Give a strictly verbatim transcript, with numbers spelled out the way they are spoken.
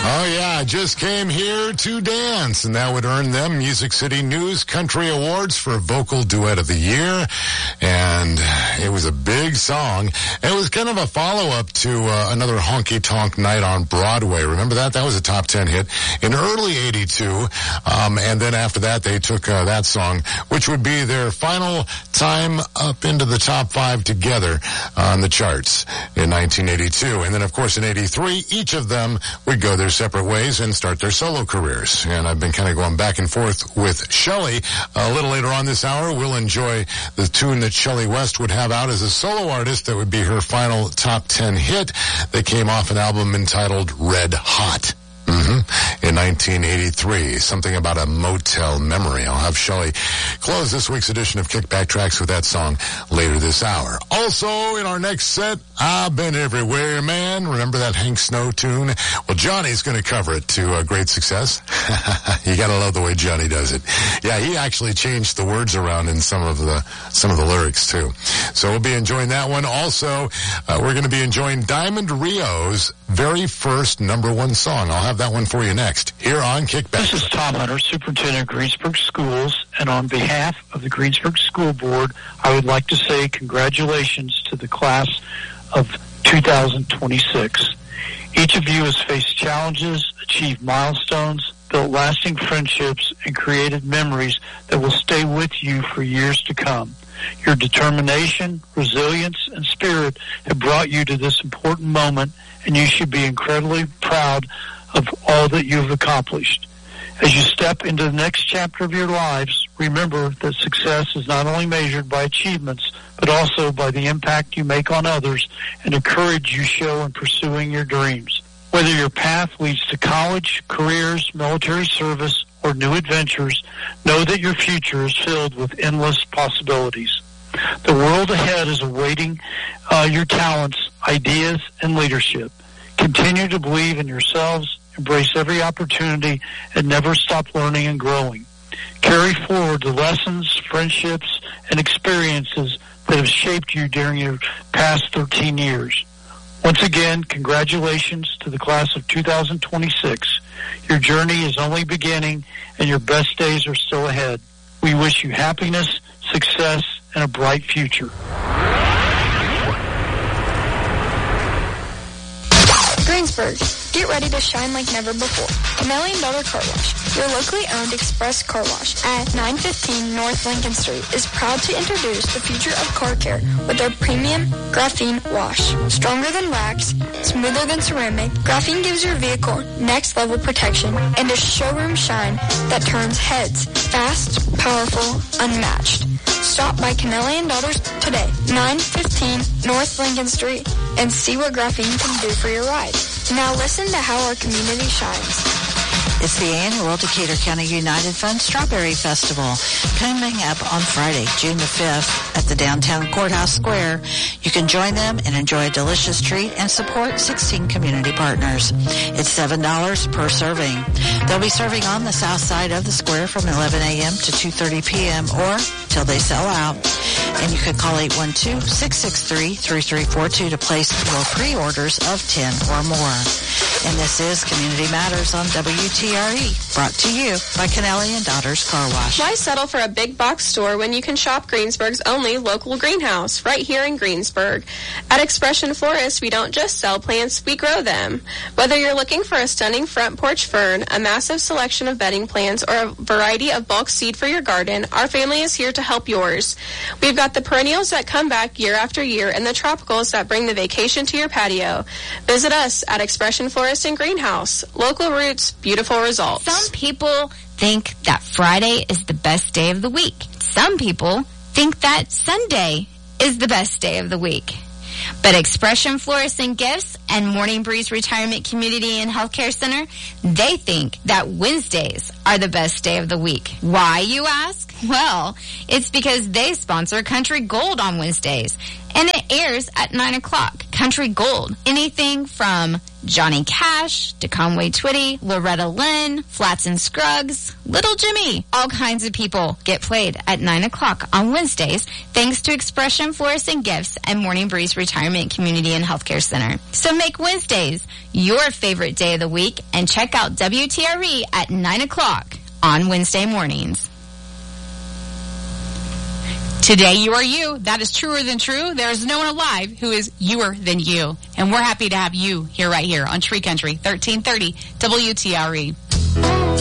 Oh, yeah, just came here to dance, and that would earn them Music City News Country Awards for Vocal Duet of the Year, and it was a big song. It was kind of a follow-up to uh, another honky-tonk night on Broadway. Remember that? That was a top ten hit in early eighty-two, um, and then after that, they took uh, that song, which would be their final time up into the top five together on the charts in nineteen eighty-two. And then, of course, in eighty-three, each of them would go their separate ways and start their solo careers. And I've been kind of going back and forth with Shelley. A little later on this hour, we'll enjoy the tune that Shelley West would have out as a solo artist that would be her final top ten hit that came off an album entitled Red Hot. Mm-hmm. In nineteen eighty-three, something about a motel memory. I'll have Shelley close this week's edition of Kickback Tracks with that song later this hour. Also, in our next set, I've Been Everywhere, Man. Remember that Hank Snow tune? Well, Johnny's going to cover it to uh, great success. You got to love the way Johnny does it. Yeah, he actually changed the words around in some of the some of the lyrics too. So we'll be enjoying that one. Also, uh, we're going to be enjoying Diamond Rio's very first number one song. I'll have that one for you next here on Kickback. This is Tom Hunter, Superintendent of Greensburg Schools, and on behalf of the Greensburg School Board, I would like to say congratulations to the class of two thousand twenty-six. Each of you has faced challenges, achieved milestones, built lasting friendships, and created memories that will stay with you for years to come. Your determination, resilience, and spirit have brought you to this important moment, and you should be incredibly proud of all that you have accomplished. As you step into the next chapter of your lives, remember that success is not only measured by achievements, but also by the impact you make on others and the courage you show in pursuing your dreams. Whether your path leads to college, careers, military service, or new adventures, know that your future is filled with endless possibilities. The world ahead is awaiting uh, your talents, ideas, and leadership. Continue to believe in yourselves, embrace every opportunity, and never stop learning and growing. Carry forward the lessons, friendships, and experiences that have shaped you during your past thirteen years. Once again, congratulations to the class of two thousand twenty-six. Your journey is only beginning, and your best days are still ahead. We wish you happiness, success, and a bright future. Greensburg, get ready to shine like never before. Canelli and Daughter Car Wash, your locally owned express car wash at nine fifteen North Lincoln Street, is proud to introduce the future of car care with their premium graphene wash. Stronger than wax, smoother than ceramic, graphene gives your vehicle next level protection and a showroom shine that turns heads. Fast, powerful, unmatched. Stop by Canelli and Daughters today, nine fifteen North Lincoln Street, and see what graphene can do for your ride. Now listen to how our community shines. It's the annual Decatur County United Fund Strawberry Festival coming up on Friday, June the fifth at the downtown Courthouse Square. You can join them and enjoy a delicious treat and support sixteen community partners. It's seven dollars per serving. They'll be serving on the south side of the square from eleven a.m. to two thirty p.m. or till they sell out. And you can call eight one two, six six three, three three four two to place your pre-orders of ten or more. And this is Community Matters on W T R E, brought to you by Canelli and Daughters Car Wash. Why settle for a big box store when you can shop Greensburg's only local greenhouse right here in Greensburg? At Expression Florist, we don't just sell plants, we grow them. Whether you're looking for a stunning front porch fern, a massive selection of bedding plants, or a variety of bulk seed for your garden, our family is here to help yours. We've got the perennials that come back year after year and the tropicals that bring the vacation to your patio. Visit us at Expression Florist and Greenhouse. Local roots, beautiful results. Some people think that Friday is the best day of the week. Some people think that Sunday is the best day of the week. But Expression Florists and Gifts and Morning Breeze Retirement Community and Healthcare Center, they think that Wednesdays are the best day of the week. Why, you ask? Well, it's because they sponsor Country Gold on Wednesdays, and it airs at nine o'clock. Country Gold, anything from Johnny Cash, DeConway Twitty, Loretta Lynn, Flats and Scruggs, Little Jimmy. All kinds of people get played at nine o'clock on Wednesdays thanks to Expression Florists and Gifts and Morning Breeze Retirement Community and Healthcare Center. So make Wednesdays your favorite day of the week and check out W T R E at nine o'clock on Wednesday mornings. Today you are you. That is truer than true. There is no one alive who is youer than you. And we're happy to have you here right here on Tree Country, thirteen thirty W T R E.